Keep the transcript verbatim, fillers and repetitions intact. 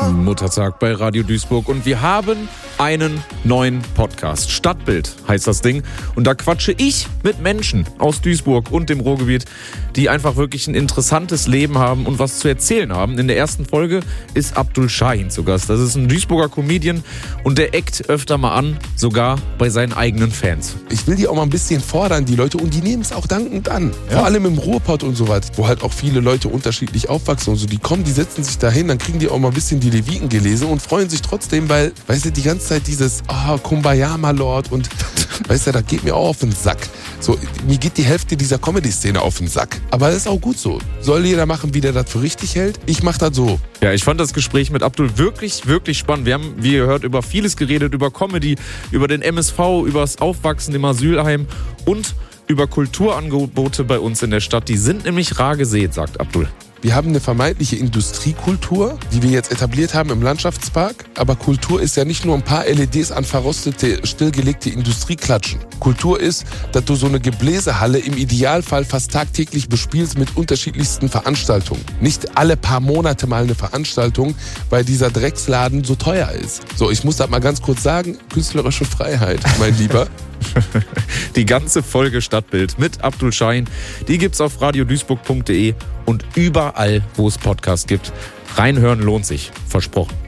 Muttertag bei Radio Duisburg und wir haben einen neuen Podcast. Stadtbild heißt das Ding. Und da quatsche ich mit Menschen aus Duisburg und dem Ruhrgebiet, die einfach wirklich ein interessantes Leben haben und was zu erzählen haben. In der ersten Folge ist Abdul Şahin zu Gast. Das ist ein Duisburger Comedian und der eckt öfter mal an, sogar bei seinen eigenen Fans. Ich will die auch mal ein bisschen fordern, die Leute, und die nehmen es auch dankend an. Ja. Vor allem im Ruhrpott und so was, wo halt auch viele Leute unterschiedlich aufwachsen und so. Die kommen, die setzen sich dahin, dann kriegen die auch mal ein bisschen die Leviten gelesen und freuen sich trotzdem, weil, weißt du, die ganze Zeit dieses oh, Kumbaya, my Lord, und weißt du, das geht mir auch auf den Sack. So, mir geht die Hälfte dieser Comedy-Szene auf den Sack. Aber das ist auch gut so. Soll jeder machen, wie der das für richtig hält. Ich mach das so. Ja, ich fand das Gespräch mit Abdul wirklich, wirklich spannend. Wir haben, wie ihr hört, über vieles geredet, über Comedy, über den M S V, über das Aufwachsen im Asylheim und über Kulturangebote bei uns in der Stadt. Die sind nämlich rar gesät, sagt Abdul. Wir haben eine vermeintliche Industriekultur, die wir jetzt etabliert haben im Landschaftspark. Aber Kultur ist ja nicht nur ein paar L E Ds an verrostete, stillgelegte Industrie klatschen. Kultur ist, dass du so eine Gebläsehalle im Idealfall fast tagtäglich bespielst mit unterschiedlichsten Veranstaltungen. Nicht alle paar Monate mal eine Veranstaltung, weil dieser Drecksladen so teuer ist. So, ich muss das mal ganz kurz sagen, künstlerische Freiheit, mein Lieber. Die ganze Folge Stadtbild mit Abdul Şahin, die gibt's auf radio duisburg punkt de und überall, wo es Podcasts gibt. Reinhören lohnt sich, versprochen.